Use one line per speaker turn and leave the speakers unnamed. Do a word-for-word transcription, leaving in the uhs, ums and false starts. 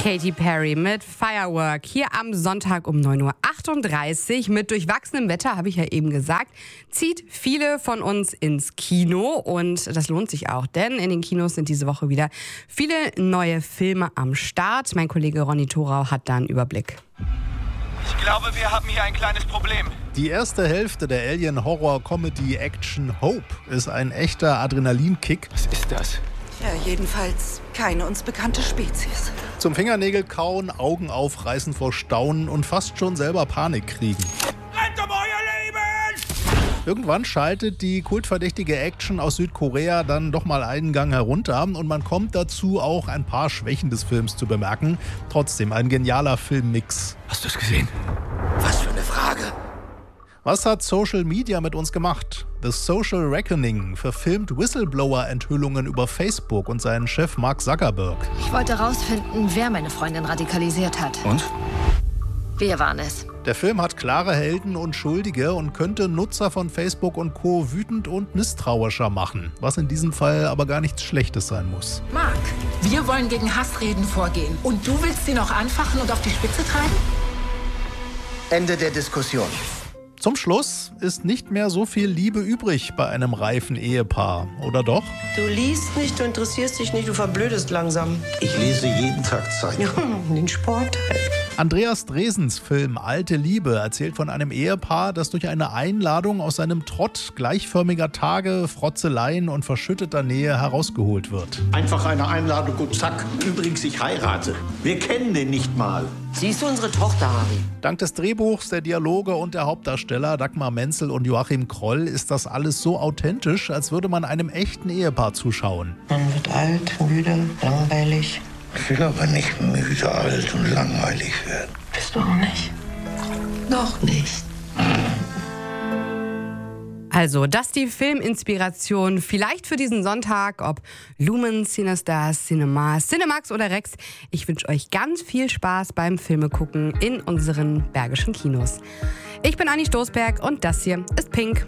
Katy Perry mit Firework hier am Sonntag um neun Uhr achtunddreißig. Mit durchwachsenem Wetter, habe ich ja eben gesagt, zieht viele von uns ins Kino. Und das lohnt sich auch, denn in den Kinos sind diese Woche wieder viele neue Filme am Start. Mein Kollege Ronny Thorau hat da einen Überblick.
Ich glaube, wir haben hier ein kleines Problem.
Die erste Hälfte der Alien-Horror-Comedy-Action Hope ist ein echter Adrenalinkick.
Was ist das?
Ja, jedenfalls keine uns bekannte Spezies.
Zum Fingernägel kauen, Augen aufreißen vor Staunen und fast schon selber Panik kriegen.
Rennt um euer Leben!
Irgendwann schaltet die kultverdächtige Action aus Südkorea dann doch mal einen Gang herunter und man kommt dazu, auch ein paar Schwächen des Films zu bemerken. Trotzdem ein genialer Filmmix.
Hast du es gesehen?
Was für eine Frage.
Was hat Social Media mit uns gemacht? The Social Reckoning verfilmt Whistleblower-Enthüllungen über Facebook und seinen Chef Mark Zuckerberg.
Ich wollte rausfinden, wer meine Freundin radikalisiert hat.
Und?
Wir waren es.
Der Film hat klare Helden und Schuldige und könnte Nutzer von Facebook und Co. wütend und misstrauischer machen, was in diesem Fall aber gar nichts Schlechtes sein muss.
Mark, wir wollen gegen Hassreden vorgehen. Und du willst sie noch anfachen und auf die Spitze treiben?
Ende der Diskussion.
Zum Schluss ist nicht mehr so viel Liebe übrig bei einem reifen Ehepaar, oder doch?
Du liest nicht, du interessierst dich nicht, du verblödest langsam.
Ich lese jeden Tag Zeitung.
Ja, den Sport.
Andreas Dresens Film Alte Liebe erzählt von einem Ehepaar, das durch eine Einladung aus seinem Trott gleichförmiger Tage, Frotzeleien und verschütteter Nähe herausgeholt wird.
Einfach eine Einladung und zack. Übrigens, ich heirate. Wir kennen den nicht mal.
Sie ist unsere Tochter, Harry.
Dank des Drehbuchs, der Dialoge und der Hauptdarsteller Dagmar Menzel und Joachim Kroll ist das alles so authentisch, als würde man einem echten Ehepaar zuschauen.
Man wird alt, müde, langweilig.
Ich will aber nicht müde, alt und langweilig werden.
Bist du auch nicht? Noch nicht.
Also, das die Filminspiration vielleicht für diesen Sonntag, ob Lumen, Cinestars, Cinema, Cinemax oder Rex. Ich wünsche euch ganz viel Spaß beim Filmegucken in unseren bergischen Kinos. Ich bin Anni Stoßberg und das hier ist Pink.